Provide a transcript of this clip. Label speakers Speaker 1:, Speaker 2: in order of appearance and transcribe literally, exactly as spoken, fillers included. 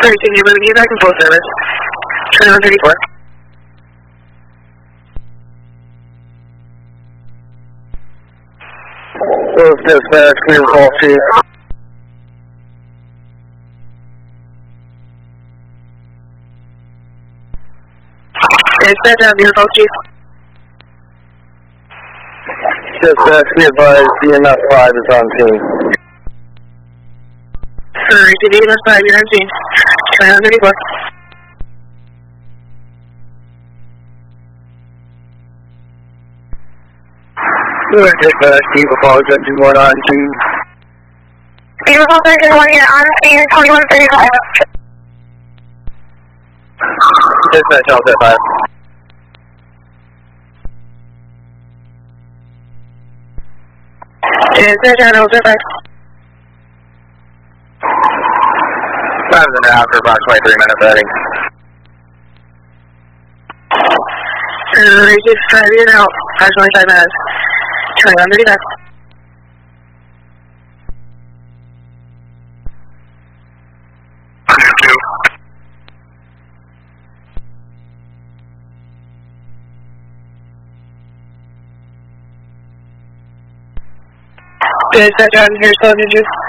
Speaker 1: Sorry, can you move you back in full service? twenty-one thirty-four.
Speaker 2: Well, dispatch, clear call two.
Speaker 1: Dispatch, I'm your call chief.
Speaker 2: Dispatch, be advised, B M S five is on scene.
Speaker 1: Sorry, B M S five, you're on scene. twenty-one thirty-four.
Speaker 2: Dispatch, keep a call, jet two one on scene.
Speaker 1: Beautiful thirty-one, you're on scene, twenty-one thirty-five.
Speaker 2: Dispatch, Alpha five.
Speaker 1: Dispatch, on Alpha five.
Speaker 2: Five and a half for approximately three minutes heading.
Speaker 1: Uh, just five in out, approximately five minutes. twenty-one thirty-five.
Speaker 2: Two.
Speaker 1: Dispatch, on here, so did you?